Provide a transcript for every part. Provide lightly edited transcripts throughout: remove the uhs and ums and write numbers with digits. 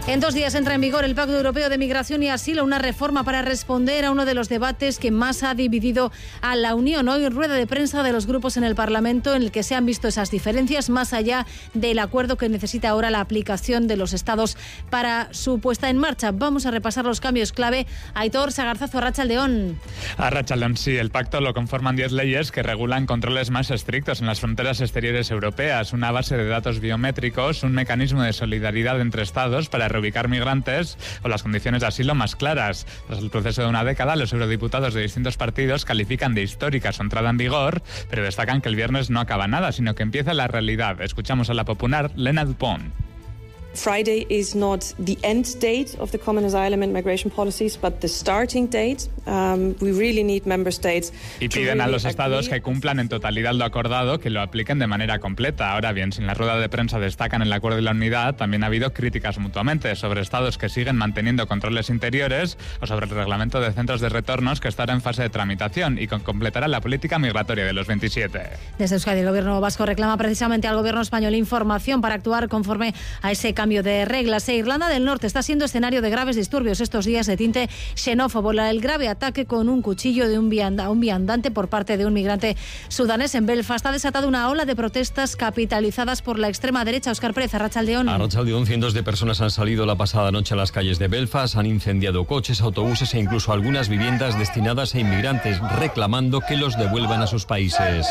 En 2 días entra en vigor el Pacto Europeo de Migración y Asilo, una reforma para responder a uno de los debates que más ha dividido a la Unión. Hoy rueda de prensa de los grupos en el Parlamento en el que se han visto esas diferencias más allá del acuerdo que necesita ahora la aplicación de los Estados para su puesta en marcha. Vamos a repasar los cambios clave. Aitor Sagarzazo, Arratsaldeón. Arratsaldeón, sí. El pacto lo conforman 10 leyes que regulan controles más estrictos en las fronteras exteriores europeas, una base de datos biométricos, un mecanismo de solidaridad entre Estados para reubicar migrantes o las condiciones de asilo más claras. Tras el proceso de una década, los eurodiputados de distintos partidos califican de histórica su entrada en vigor, pero destacan que el viernes no acaba nada, sino que empieza la realidad. Escuchamos a la popular Lena Dupont. Friday is not the end date of the common asylum and migration policies, but the starting date. We really need member states. Y piden a los estados que cumplan en totalidad lo acordado, que lo apliquen de manera completa. Ahora bien, si en la rueda de prensa destacan el acuerdo y la unidad, también ha habido críticas mutuamente sobre estados que siguen manteniendo controles interiores o sobre el reglamento de centros de retornos que estará en fase de tramitación y que completará la política migratoria de los 27. Desde Euskadi, el gobierno vasco reclama precisamente al gobierno español información para actuar conforme a ese cambio de reglas. Irlanda del Norte está siendo escenario de graves disturbios estos días de tinte xenófobo. El grave ataque con un cuchillo de un viandante por parte de un migrante sudanés en Belfast ha desatado una ola de protestas capitalizadas por la extrema derecha. Óscar Pérez, Arratsaldeón. Arratsaldeón, cientos de personas han salido la pasada noche a las calles de Belfast, han incendiado coches, autobuses e incluso algunas viviendas destinadas a inmigrantes, reclamando que los devuelvan a sus países.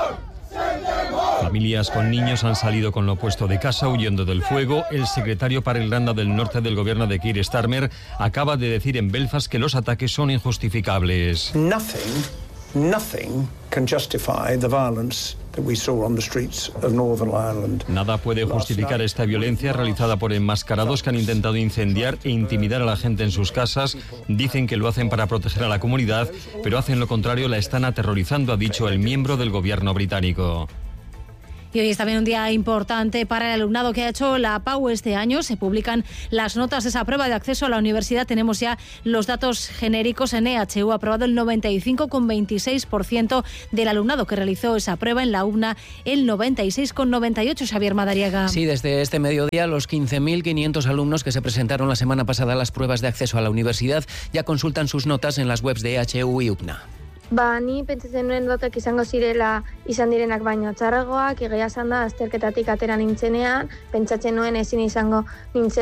Familias con niños han salido con lo opuesto de casa, huyendo del fuego. El secretario para Irlanda del Norte del gobierno de Keir Starmer acaba de decir en Belfast que los ataques son injustificables. Nothing can justify the violence that we saw on the streets of Northern Ireland. Nada puede justificar esta violencia realizada por enmascarados que han intentado incendiar e intimidar a la gente en sus casas. Dicen que lo hacen para proteger a la comunidad, pero hacen lo contrario, la están aterrorizando, ha dicho el miembro del gobierno británico. Y hoy es también un día importante para el alumnado que ha hecho la PAU este año. Se publican las notas de esa prueba de acceso a la universidad. Tenemos ya los datos genéricos. En EHU ha aprobado el 95,26% del alumnado que realizó esa prueba. En la UNA el 96,98%. Xavier Madariaga. Sí, desde este mediodía los 15.500 alumnos que se presentaron la semana pasada a las pruebas de acceso a la universidad ya consultan sus notas en las webs de EHU y UPNA. Ni pentsatzen nuen datak izan direnak baino txarragoak, egia esan da azterketatik atera nintzenean, pentsatzen nuen ezin izango nintzen